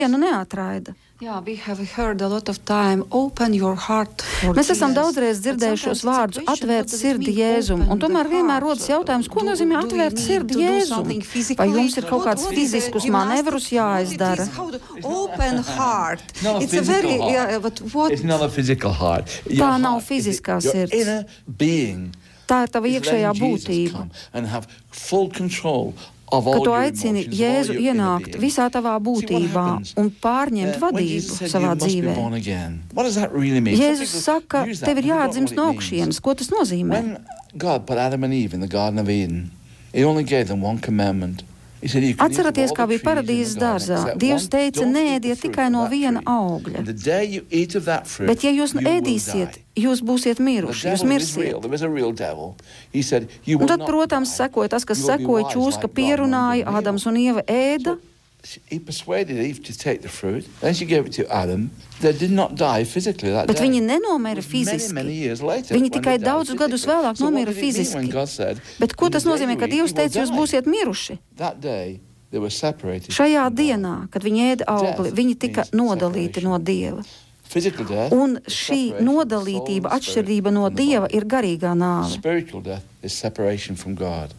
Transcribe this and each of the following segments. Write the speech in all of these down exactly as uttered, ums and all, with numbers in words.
vienu neatraida. Yeah, we have heard a lot of time, open your heart for Mēs esam Jesus. daudzreiz dzirdējuši šos vārdus atvērt sirdi Jēzum, un tomēr vienmēr rodas jautājums, ko nozīmē atvērt sirdi Jēzum? Vai jums ir kaut kāds fiziskus manevrus jāizdara? Open heart. Not a It's a very, physical heart. yeah, but what? It's not a physical heart. Your Tā nav heart is fiziskā your sirds. inner being Tā ir tava is iekšējā letting Jesus būtība. come and have full control of Ka all tu your aicini emotions, of all Jēzu your inner ienākt being. visā tavā See what būtībā happens? un pārņemt Uh, when vadību Jesus said, savā "You must be dzīvē. born again," what does that really mean? Jēzus Some people saka, use that, tev ir but they don't know jāatdzimst what no it means. augšienes. Ko tas nozīmē? When God put Adam and Eve in the Garden of Eden, He only gave them one commandment. He said, "You can eat of Atcerieties, all kā the bija trees in the paradīzes garden dārzā. except Dievs one. teica, Don't eat the neēdiet fruit tikai of no that viena tree. augļa. And the day you eat of that fruit, Bet ja jūs you will ēdīsiet, die." jūs būsiet The miruši, jūs devil is real. mirsiet. There is a real devil. He said, "You Un will tad, not protams, die. sekoja tas, kas You will be sekoja wise čūska like God, pierunāja, knowing good and Ādams un Ieva ēda. evil." So he persuaded Eve to take the fruit. Then she gave it to Adam. They did not die physically that Bet day. viņi nenomira It was many, fiziski. many years later Viņi when tikai they died daudzus gadus physically. vēlāk So what nomira did it mean when fiziski. God said, Bet ko "In tas the day nozīmē, you ka eat, Dievs you will teica, jūs die"? būsiet miruši? That day they were separated Šajā from God. dienā, kad viņi ēda augli, viņi tika nodalīti no Dieva. Physical death Un is šī separation from the nodalītība, soul and spirit atšķirība no from the Dieva body. ir garīgā nāve. Spiritual death is separation from God.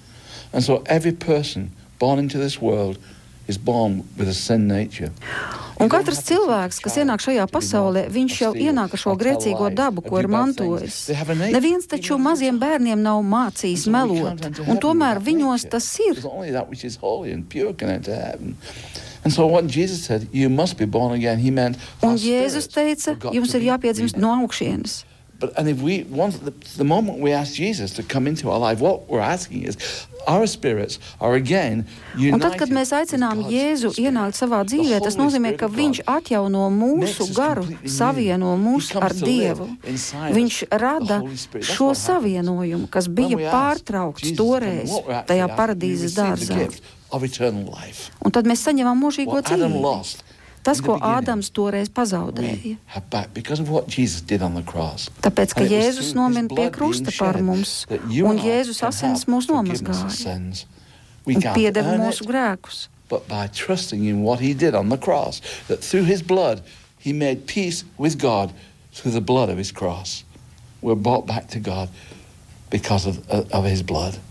And so every person born into this world is born with a sin nature. Un katrs cilvēks, kas ienāk šajā pasaulē, viņš jau ienāk ar šo grēcīgo dabu, ko ir mantojis. Neviens taču maziem bērniem nav mācījis melot, un tomēr viņos tas ir. It's only that which is holy and pure can enter heaven. And so what Jesus said, you must be born again, he meant our Un Jēzus spirits teica, have got jums to ir be jāpiedzimst renewed. no augšienes. But and if we want the, the moment we ask Jesus to come into our life, what we're asking is our spirits are again united. Un tad, kad mēs aicinām Jēzu ienākt savā dzīvē, tas nozīmē, ka Viņš atjauno mūsu garu, savieno mūs ar Dievu. Viņš rada šo savienojumu, kas bija pārtraukts toreiz tajā paradīzes dārzā. Un tad mēs saņemam mūžīgo dzīvību. Tas, ko Ādams toreiz pazaudēja. Tāpēc, ka Jēzus nomira pie krusta par mums, un Jēzus asinis mūs nomazgāja un piedeva mūsu grēkus. But by trusting in what he did on the cross, that through his blood he made peace with God through the blood of his cross. We're brought back to God because of, of his blood.